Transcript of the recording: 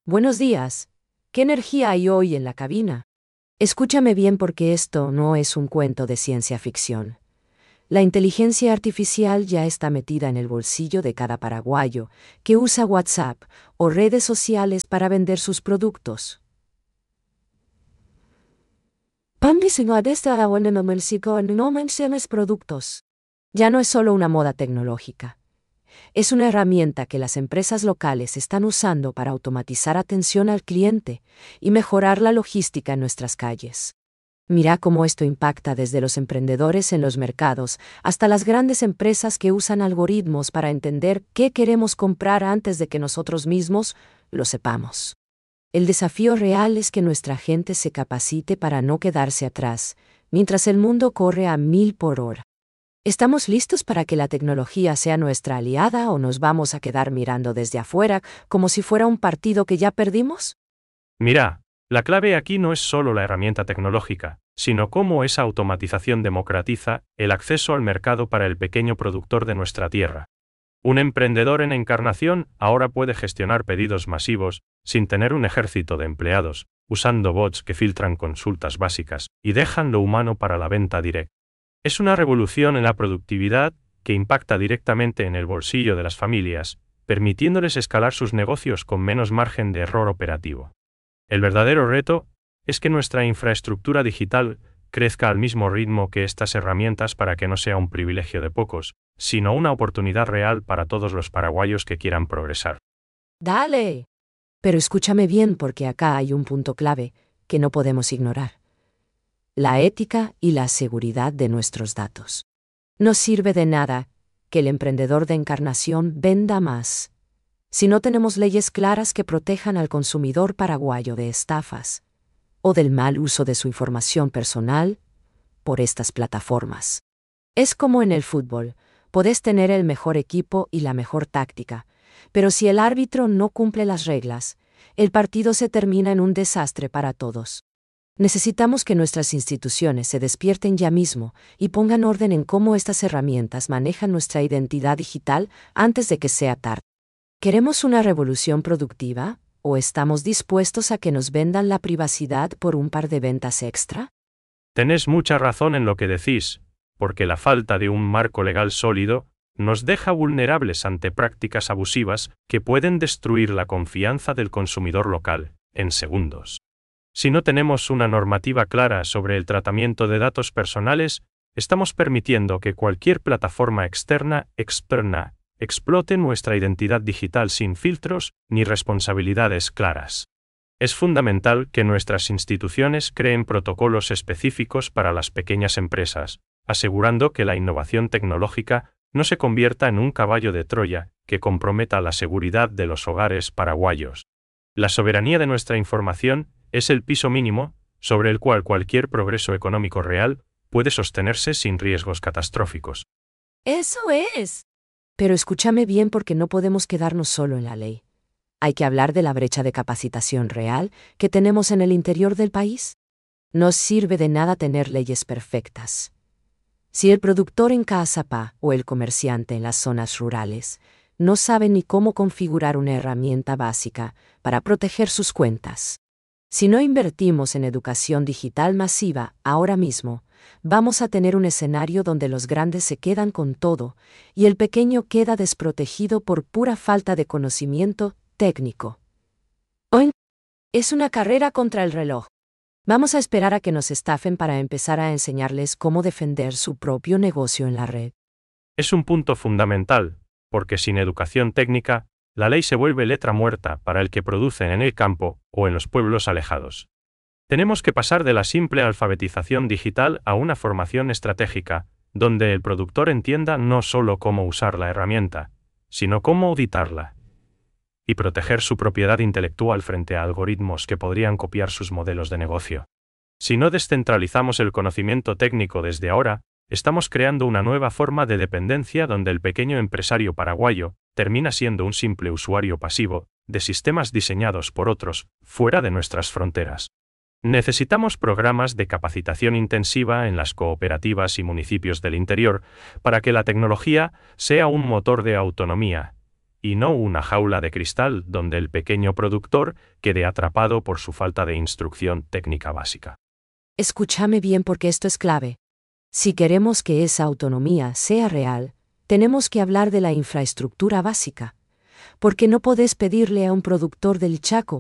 Buenos días. ¿Qué energía hay hoy en la cabina? Escúchame bien porque esto no es un cuento de ciencia ficción. La inteligencia artificial ya está metida en el bolsillo de cada paraguayo que usa WhatsApp o redes sociales para vender sus productos. Productos. Ya no es solo una moda tecnológica. Es una herramienta que las empresas locales están usando para automatizar atención al cliente y mejorar la logística en nuestras calles. Mira cómo esto impacta desde los emprendedores en los mercados hasta las grandes empresas que usan algoritmos para entender qué queremos comprar antes de que nosotros mismos lo sepamos. El desafío real es que nuestra gente se capacite para no quedarse atrás, mientras el mundo corre a 1000 por hora. ¿Estamos listos para que la tecnología sea nuestra aliada o nos vamos a quedar mirando desde afuera como si fuera un partido que ya perdimos? Mira, la clave aquí no es solo la herramienta tecnológica, sino cómo esa automatización democratiza el acceso al mercado para el pequeño productor de nuestra tierra. Un emprendedor en Encarnación ahora puede gestionar pedidos masivos sin tener un ejército de empleados, usando bots que filtran consultas básicas y dejan lo humano para la venta directa. Es una revolución en la productividad que impacta directamente en el bolsillo de las familias, permitiéndoles escalar sus negocios con menos margen de error operativo. El verdadero reto es que nuestra infraestructura digital crezca al mismo ritmo que estas herramientas para que no sea un privilegio de pocos, sino una oportunidad real para todos los paraguayos que quieran progresar. ¡Dale! Pero escúchame bien porque acá hay un punto clave que no podemos ignorar. La ética y la seguridad de nuestros datos. No sirve de nada que el emprendedor de Encarnación venda más si no tenemos leyes claras que protejan al consumidor paraguayo de estafas o del mal uso de su información personal por estas plataformas. Es como en el fútbol, podés tener el mejor equipo y la mejor táctica, pero si el árbitro no cumple las reglas, el partido se termina en un desastre para todos. Necesitamos que nuestras instituciones se despierten ya mismo y pongan orden en cómo estas herramientas manejan nuestra identidad digital antes de que sea tarde. ¿Queremos una revolución productiva o estamos dispuestos a que nos vendan la privacidad por un par de ventas extra? Tenés mucha razón en lo que decís, porque la falta de un marco legal sólido nos deja vulnerables ante prácticas abusivas que pueden destruir la confianza del consumidor local en segundos. Si no tenemos una normativa clara sobre el tratamiento de datos personales, estamos permitiendo que cualquier plataforma externa explote nuestra identidad digital sin filtros ni responsabilidades claras. Es fundamental que nuestras instituciones creen protocolos específicos para las pequeñas empresas, asegurando que la innovación tecnológica no se convierta en un caballo de Troya que comprometa la seguridad de los hogares paraguayos. La soberanía de nuestra información es el piso mínimo sobre el cual cualquier progreso económico real puede sostenerse sin riesgos catastróficos. ¡Eso es! Pero escúchame bien porque no podemos quedarnos solo en la ley. Hay que hablar de la brecha de capacitación real que tenemos en el interior del país. No sirve de nada tener leyes perfectas. Si el productor en Caazapá o el comerciante en las zonas rurales no sabe ni cómo configurar una herramienta básica para proteger sus cuentas. Si no invertimos en educación digital masiva ahora mismo, vamos a tener un escenario donde los grandes se quedan con todo y el pequeño queda desprotegido por pura falta de conocimiento técnico. Hoy es una carrera contra el reloj. Vamos a esperar a que nos estafen para empezar a enseñarles cómo defender su propio negocio en la red. Es un punto fundamental, porque sin educación técnica, la ley se vuelve letra muerta para el que produce en el campo o en los pueblos alejados. Tenemos que pasar de la simple alfabetización digital a una formación estratégica, donde el productor entienda no solo cómo usar la herramienta, sino cómo auditarla y proteger su propiedad intelectual frente a algoritmos que podrían copiar sus modelos de negocio. Si no descentralizamos el conocimiento técnico desde ahora, estamos creando una nueva forma de dependencia donde el pequeño empresario paraguayo termina siendo un simple usuario pasivo de sistemas diseñados por otros, fuera de nuestras fronteras. Necesitamos programas de capacitación intensiva en las cooperativas y municipios del interior para que la tecnología sea un motor de autonomía y no una jaula de cristal donde el pequeño productor quede atrapado por su falta de instrucción técnica básica. Escúchame bien porque esto es clave. Si queremos que esa autonomía sea real, tenemos que hablar de la infraestructura básica. Porque no podés pedirle a un productor del Chaco